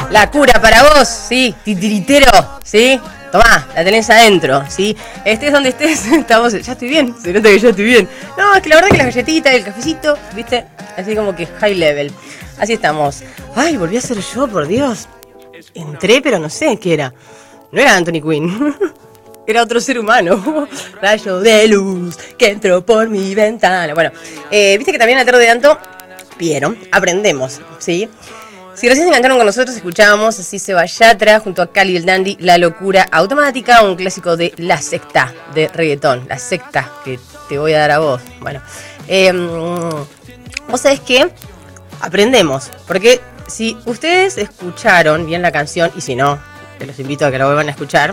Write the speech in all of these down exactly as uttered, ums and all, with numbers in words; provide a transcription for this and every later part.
La cura para vos, sí, titiritero, sí. Tomá, la tenés adentro, ¿sí? Estés donde estés, estamos... Ya estoy bien, se nota que ya estoy bien. No, es que la verdad que las galletitas, el cafecito, ¿viste? Así como que high level. Así estamos. Ay, volví a ser yo, por Dios. Entré, pero no sé qué era. No era Anthony Quinn. Era otro ser humano. Rayo de luz que entró por mi ventana. Bueno, eh, viste que también en la tarde de Anto, vieron, aprendemos, ¿sí? Si recién se engancharon con nosotros, escuchábamos Así se va Yatra junto a Cali el Dandy, La locura automática, un clásico de La secta de reggaetón. La secta que te voy a dar a vos. Bueno, eh, vos sabés que aprendemos, porque si ustedes escucharon bien la canción, y si no, te los invito a que la vuelvan a escuchar,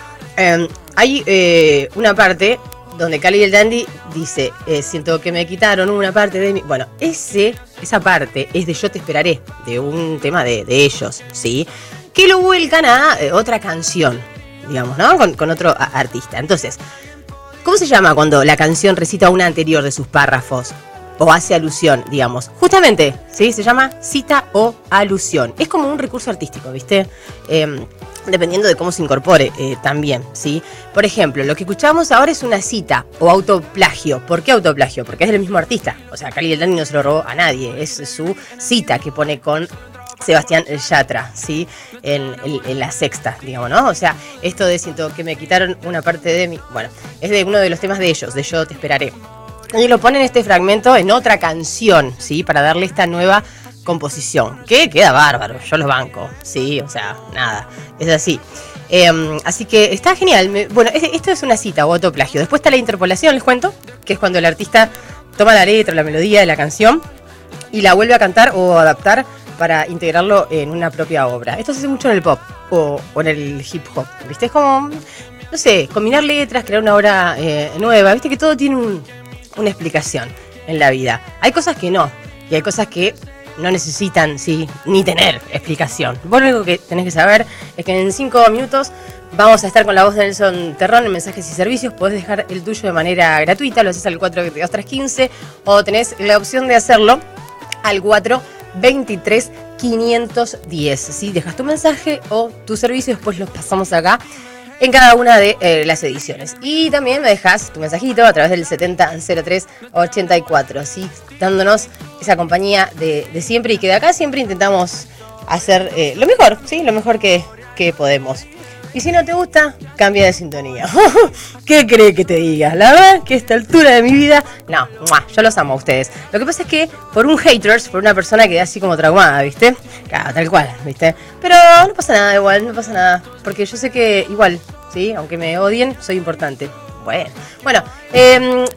eh, hay eh, una parte donde Cali el Dandy dice, eh, siento que me quitaron una parte de mí. Bueno, ese, esa parte es de Yo te esperaré, de un tema de, de ellos, ¿sí? Que lo vuelcan a eh, otra canción, digamos, ¿no? Con, con otro a, artista. Entonces, ¿cómo se llama cuando la canción recita una anterior de sus párrafos? O hace alusión, digamos. Justamente, ¿sí? Se llama cita o alusión. Es como un recurso artístico, ¿viste? Eh, dependiendo de cómo se incorpore eh, también, ¿sí? Por ejemplo, lo que escuchamos ahora es una cita o autoplagio. ¿Por qué autoplagio? Porque es del mismo artista. O sea, Cali el Dandy no se lo robó a nadie. Es su cita que pone con Sebastián Yatra, ¿sí? En, en, en la sexta, digamos, ¿no? O sea, esto de siento que me quitaron una parte de mí. Bueno, es de uno de los temas de ellos, de Yo te esperaré. Y lo ponen este fragmento en otra canción, ¿sí? Para darle esta nueva composición, que queda bárbaro, yo lo banco, sí, o sea, nada, es así. Eh, así que está genial. Me, bueno, esto es una cita o autoplagio. Después está la interpolación, les cuento, que es cuando el artista toma la letra, la melodía de la canción y la vuelve a cantar o adaptar para integrarlo en una propia obra. Esto se hace mucho en el pop o, o en el hip hop, ¿viste? Es como, no sé, combinar letras, crear una obra eh, nueva, ¿viste? Que todo tiene un, una explicación en la vida. Hay cosas que no, y hay cosas que no necesitan, sí, ni tener explicación. Vos lo único que tenés que saber es que en cinco minutos vamos a estar con la voz de Nelson Terrón en mensajes y servicios. Podés dejar el tuyo de manera gratuita, lo haces al cuatro veintidós trescientos quince o tenés la opción de hacerlo al cuatro veintitrés quinientos diez. ¿Sí? Dejas tu mensaje o tu servicio, después los pasamos acá en cada una de eh, las ediciones. Y también me dejas tu mensajito a través del setenta cero tres ochenta y cuatro, ¿sí? Dándonos esa compañía de, de siempre, y que de acá siempre intentamos hacer eh, lo mejor, ¿sí? Lo mejor que, que podemos. Y si no te gusta, cambia de sintonía. ¿Qué cree que te diga? La verdad que a esta altura de mi vida, no, ¡mua! Yo los amo a ustedes. Lo que pasa es que por un haters, por una persona que queda así como traumada, ¿viste? Claro, tal cual, ¿viste? Pero no pasa nada igual, no pasa nada. Porque yo sé que igual, ¿sí? Aunque me odien, soy importante. Bueno, bueno eh,